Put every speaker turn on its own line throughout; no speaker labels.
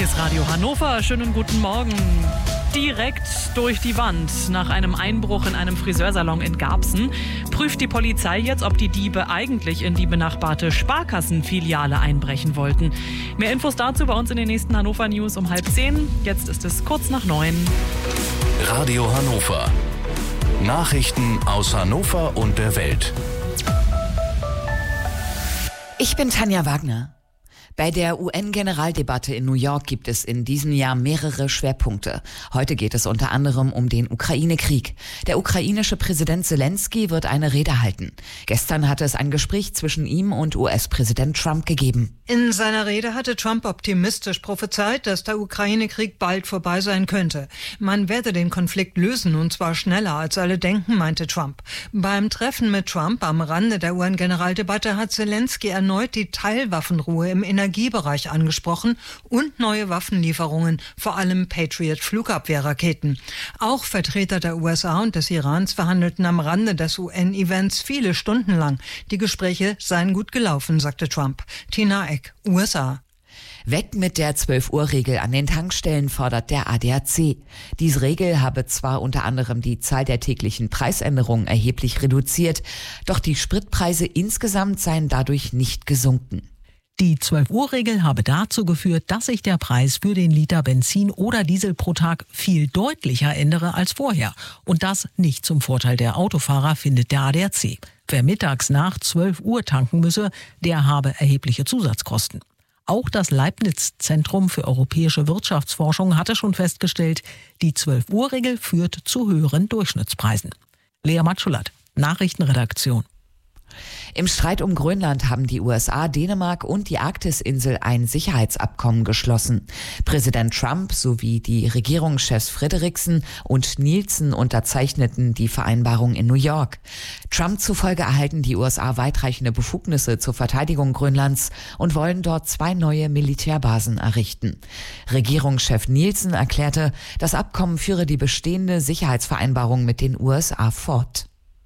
ist Radio Hannover. Schönen guten Morgen. Direkt durch die Wand. Nach einem Einbruch in einem Friseursalon in Garbsen prüft die Polizei jetzt, ob die Diebe eigentlich in die benachbarte Sparkassenfiliale einbrechen wollten. Mehr Infos dazu bei uns in den nächsten Hannover News um 8:30. Jetzt ist es kurz nach 9.
Radio Hannover. Nachrichten aus Hannover und der Welt.
Ich bin Tanja Wagner. Bei der UN-Generaldebatte in New York gibt es in diesem Jahr mehrere Schwerpunkte. Heute geht es unter anderem um den Ukraine-Krieg. Der ukrainische Präsident Zelensky wird eine Rede halten. Gestern hatte es ein Gespräch zwischen ihm und US-Präsident Trump gegeben.
In seiner Rede hatte Trump optimistisch prophezeit, dass der Ukraine-Krieg bald vorbei sein könnte. Man werde den Konflikt lösen, und zwar schneller als alle denken, meinte Trump. Beim Treffen mit Trump am Rande der UN-Generaldebatte hat Zelensky erneut die Teilwaffenruhe im Energiebereich angesprochen und neue Waffenlieferungen, vor allem Patriot-Flugabwehrraketen. Auch Vertreter der USA und des Irans verhandelten am Rande des UN-Events viele Stunden lang. Die Gespräche seien gut gelaufen, sagte Trump. Tina Eck, USA.
Weg mit der 12-Uhr-Regel an den Tankstellen, fordert der ADAC. Diese Regel habe zwar unter anderem die Zahl der täglichen Preisänderungen erheblich reduziert, doch die Spritpreise insgesamt seien dadurch nicht gesunken.
Die 12-Uhr-Regel habe dazu geführt, dass sich der Preis für den Liter Benzin oder Diesel pro Tag viel deutlicher ändere als vorher. Und das nicht zum Vorteil der Autofahrer, findet der ADAC. Wer mittags nach 12 Uhr tanken müsse, der habe erhebliche Zusatzkosten. Auch das Leibniz-Zentrum für europäische Wirtschaftsforschung hatte schon festgestellt, die 12-Uhr-Regel führt zu höheren Durchschnittspreisen. Lea Matschulat, Nachrichtenredaktion.
Im Streit um Grönland haben die USA, Dänemark und die Arktisinsel ein Sicherheitsabkommen geschlossen. Präsident Trump sowie die Regierungschefs Frederiksen und Nielsen unterzeichneten die Vereinbarung in New York. Trump zufolge erhalten die USA weitreichende Befugnisse zur Verteidigung Grönlands und wollen dort 2 neue Militärbasen errichten. Regierungschef Nielsen erklärte, das Abkommen führe die bestehende Sicherheitsvereinbarung mit den USA fort.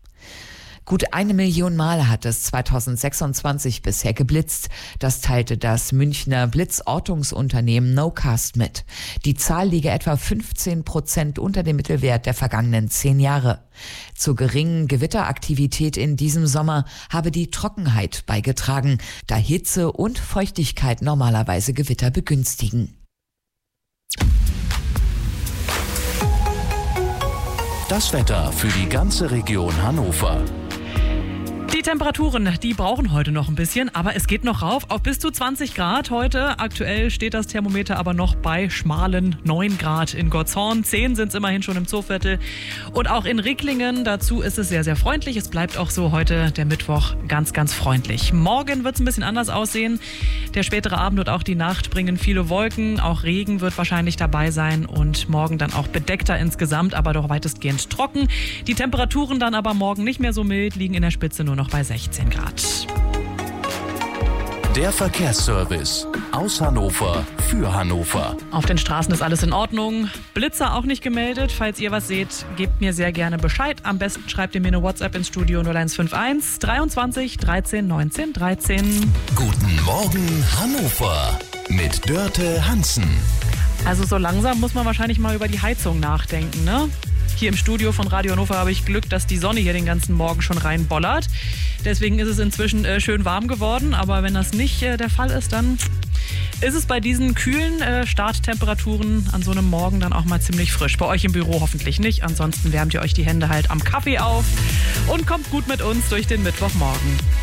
Gut 1 Million Mal hat es 2026 bisher geblitzt. Das teilte das Münchner Blitzortungsunternehmen Nocast mit. Die Zahl liege etwa 15% unter dem Mittelwert der vergangenen 10 Jahre. Zur geringen Gewitteraktivität in diesem Sommer habe die Trockenheit beigetragen, da Hitze und Feuchtigkeit normalerweise Gewitter begünstigen.
Das Wetter für die ganze Region Hannover.
Die Temperaturen, die brauchen heute noch ein bisschen, aber es geht noch rauf auf bis zu 20 Grad heute. Aktuell steht das Thermometer aber noch bei schmalen 9 Grad in Gottshorn. 10 sind es immerhin schon im Zooviertel. Und auch in Ricklingen, dazu ist es sehr, sehr freundlich. Es bleibt auch so heute, der Mittwoch, ganz, ganz freundlich. Morgen wird es ein bisschen anders aussehen. Der spätere Abend und auch die Nacht bringen viele Wolken. Auch Regen wird wahrscheinlich dabei sein und morgen dann auch bedeckter insgesamt, aber doch weitestgehend trocken. Die Temperaturen dann aber morgen nicht mehr so mild, liegen in der Spitze nur noch bei 16 Grad.
Der Verkehrsservice aus Hannover für Hannover.
Auf den Straßen ist alles in Ordnung. Blitzer auch nicht gemeldet. Falls ihr was seht, gebt mir sehr gerne Bescheid. Am besten schreibt ihr mir eine WhatsApp ins Studio 0151 23 13 19 13.
Guten Morgen Hannover mit Dörte Hansen.
Also so langsam muss man wahrscheinlich mal über die Heizung nachdenken, ne? Hier im Studio von Radio Hannover habe ich Glück, dass die Sonne hier den ganzen Morgen schon reinbollert. Deswegen ist es inzwischen schön warm geworden. Aber wenn das nicht der Fall ist, dann ist es bei diesen kühlen Starttemperaturen an so einem Morgen dann auch mal ziemlich frisch. Bei euch im Büro hoffentlich nicht. Ansonsten wärmt ihr euch die Hände halt am Kaffee auf und kommt gut mit uns durch den Mittwochmorgen.